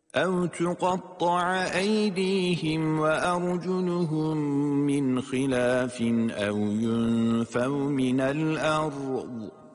أو تقطع أيديهم وأرجلهم من خلاف أو ينفوا من الأرض